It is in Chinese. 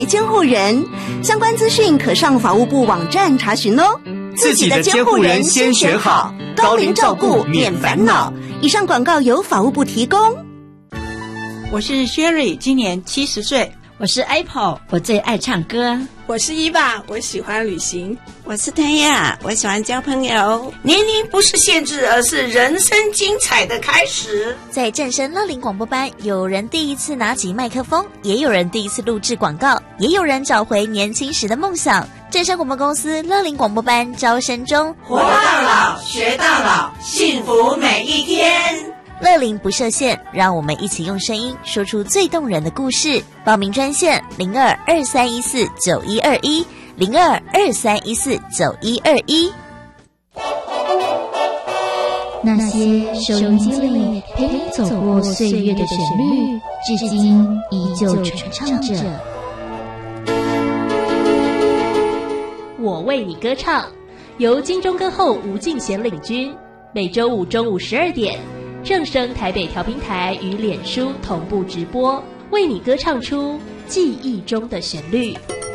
监护人相关资讯可上法务部网站查询哦。 自己的监护人先选好，高龄照顾免烦恼。 以上广告由法务部提供。 我是 Sherry， 今年70岁。 我是 Apple， 我最爱唱歌。 我是伊娃，我喜欢旅行。 我是谭亚，我喜欢交朋友。 年龄不是限制，而是人生精彩的开始。 在正声乐龄广播班，有人第一次拿起麦克风，也有人第一次录制广告，也有人找回年轻时的梦想。正声广播公司乐龄广播班招生中， 活到老，学到老，幸福每一天。 乐龄不设限，让我们一起用声音说出最动人的故事。报名专线02-2314-9121，02-2314-9121。 那些收音机里陪你走过岁月的旋律，至今依旧传唱着。 我为你歌唱，由金钟歌后吴敬贤领军，每周五中午12点。正声台北调频台与脸书同步直播，为你歌唱出记忆中的旋律。